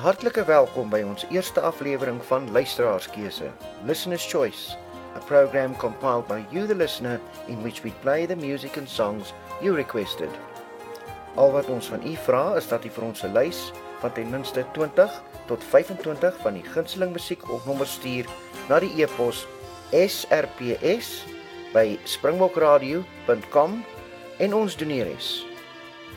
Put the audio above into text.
hartlike welkom by ons eerste aflewering van Luisteraarskeuse, Listener's Choice, a program compiled by you the listener in which we play the music and songs you requested. Al wat ons van u vra is dat u vir ons 'n lys van ten minste 20 tot 25 van die gunsteling musiek op nommer stuur na die e-pos srps@springbokradio.com en ons doneerres